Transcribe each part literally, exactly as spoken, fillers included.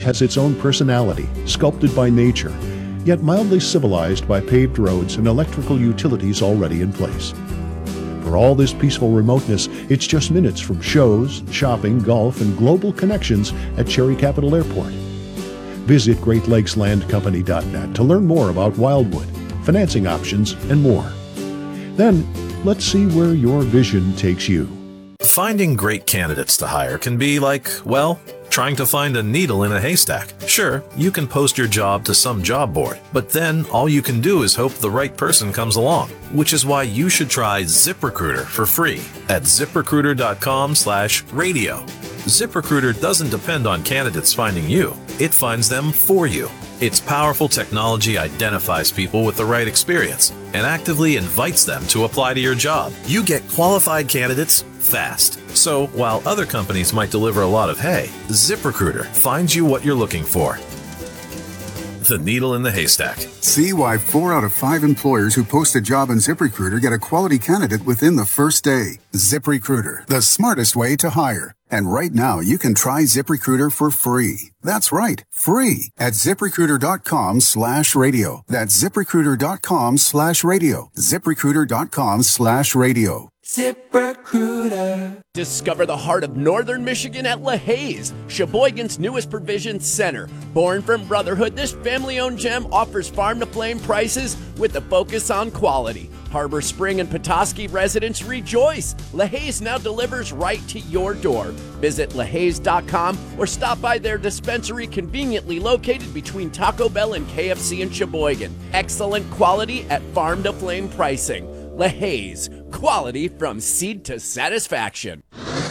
has its own personality, sculpted by nature, yet mildly civilized by paved roads and electrical utilities already in place. For all this peaceful remoteness, it's just minutes from shows, shopping, golf, and global connections at Cherry Capital Airport. Visit Great Lakes Land Company dot net to learn more about Wildwood, financing options, and more. Then, let's see where your vision takes you. Finding great candidates to hire can be like, well, trying to find a needle in a haystack. Sure, you can post your job to some job board, but then all you can do is hope the right person comes along, which is why you should try ZipRecruiter for free at ZipRecruiter dot com slash radio. ZipRecruiter doesn't depend on candidates finding you. It finds them for you. Its powerful technology identifies people with the right experience and actively invites them to apply to your job. You get qualified candidates fast. So while other companies might deliver a lot of hay, ZipRecruiter finds you what you're looking for. The needle in the haystack. See why four out of five employers who post a job on ZipRecruiter get a quality candidate within the first day. ZipRecruiter, the smartest way to hire. And right now, you can try ZipRecruiter for free. That's right, free at ZipRecruiter dot com slash radio. That's ZipRecruiter dot com slash radio. ZipRecruiter dot com slash radio. ZipRecruiter. Discover the heart of northern Michigan at LaHaye's, Sheboygan's newest provision center. Born from brotherhood, this family-owned gem offers farm-to-flame prices with a focus on quality. Harbor Spring and Petoskey residents rejoice. LaHaye's now delivers right to your door. Visit LaHaye's dot com or stop by their dispensary conveniently located between Taco Bell and K F C in Sheboygan. Excellent quality at farm-to-flame pricing. LaHaye's, quality from seed to satisfaction.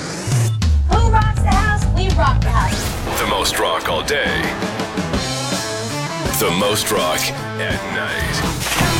Who rocks the house? We rock the house. The most rock all day. The most rock at night.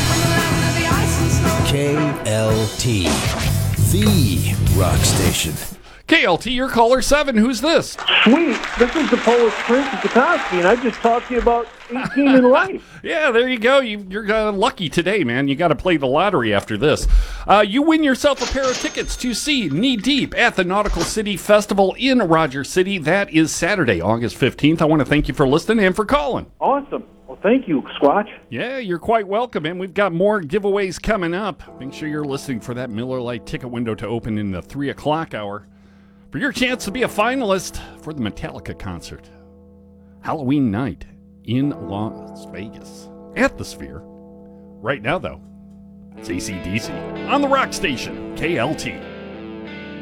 K L T, the rock station. K L T, your caller seven. Who's this? Sweet. This is the Polish Prince of Petoskey, and I just talked to you about eighteen in life. Yeah, there you go. You, you're uh, lucky today, man. You got to play the lottery after this. Uh, you win yourself a pair of tickets to see Knee Deep at the Nautical City Festival in Rogers City. That is Saturday, August fifteenth. I want to thank you for listening and for calling. Awesome. Well, thank you, Squatch. Yeah, you're quite welcome, and we've got more giveaways coming up. Make sure you're listening for that Miller Lite ticket window to open in the three o'clock hour for your chance to be a finalist for the Metallica concert. Halloween night in Las Vegas at the Sphere. Right now, though, it's A C D C on the Rock Station, K L T.